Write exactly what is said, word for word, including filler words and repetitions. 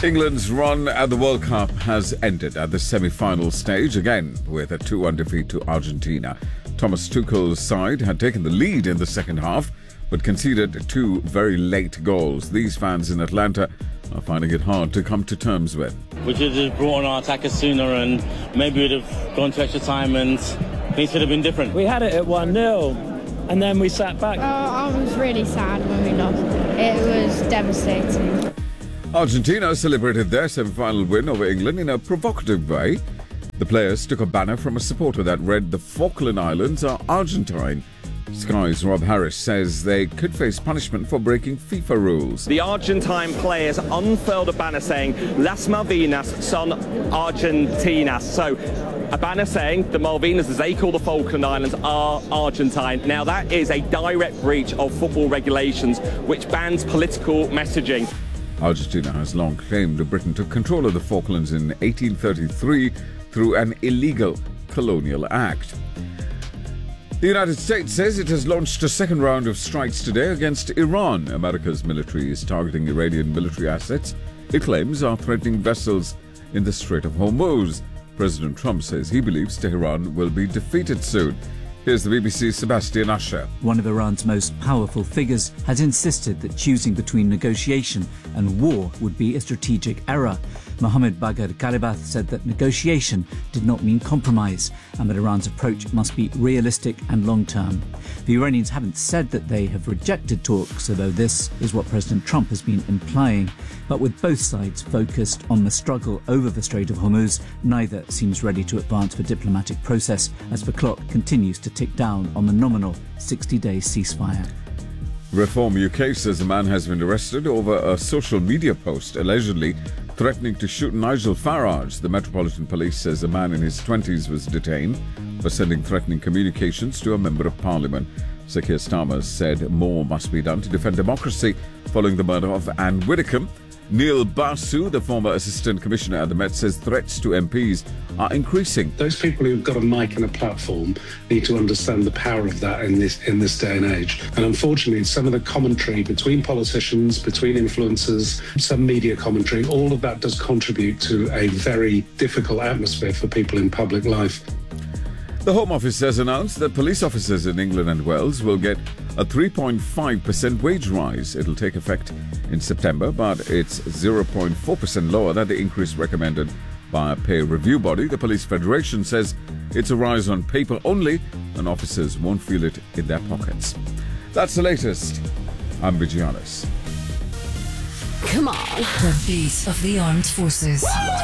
England's run at the World Cup has ended at the semi-final stage, again with a two one defeat to Argentina. Thomas Tuchel's side had taken the lead in the second half, but conceded two very late goals. These fans in Atlanta are finding it hard to come to terms with. We should have just brought on our attackers sooner and maybe we'd have gone to extra time and things could have been different. We had it at one nil and then we sat back. Oh, I was really sad when we lost. It was devastating. Argentina celebrated their semi-final win over England in a provocative way. The players took a banner from a supporter that read, "The Falkland Islands are Argentine." Sky's Rob Harris says they could face punishment for breaking FIFA rules. The Argentine players unfurled a banner saying, "Las Malvinas son Argentinas." So a banner saying the Malvinas, as they call the Falkland Islands, are Argentine. Now that is a direct breach of football regulations which bans political messaging. Argentina has long claimed that Britain took control of the Falklands in eighteen thirty-three through an illegal colonial act. The United States says it has launched a second round of strikes today against Iran. America's military is targeting Iranian military assets it claims are threatening vessels in the Strait of Hormuz. President Trump says he believes Tehran will be defeated soon. Here's the B B C's Sebastian Usher. One of Iran's most powerful figures has insisted that choosing between negotiation and war would be a strategic error. Mohammad Bagher Ghalibath said that negotiation did not mean compromise and that Iran's approach must be realistic and long-term. The Iranians haven't said that they have rejected talks, although this is what President Trump has been implying. But with both sides focused on the struggle over the Strait of Hormuz, neither seems ready to advance the diplomatic process as the clock continues to tick down on the nominal sixty-day ceasefire. Reform U K says a man has been arrested over a social media post allegedly threatening to shoot Nigel Farage. The Metropolitan Police says a man in his twenties was detained for sending threatening communications to a Member of Parliament. Sir Keir Starmer said more must be done to defend democracy following the murder of Anne Widdecombe. Neil Basu, the former Assistant Commissioner at the Met, says threats to M Ps are increasing. Those people who've got a mic and a platform need to understand the power of that in this in this day and age. And unfortunately, some of the commentary between politicians, between influencers, some media commentary, all of that does contribute to a very difficult atmosphere for people in public life. The Home Office has announced that police officers in England and Wales will get a three point five percent wage rise. It'll take effect in September, but it's zero point four percent lower than the increase recommended by a pay review body. The Police Federation says it's a rise on paper only and officers won't feel it in their pockets. That's the latest. I'm Vigianis. Come on. The beat of the armed forces.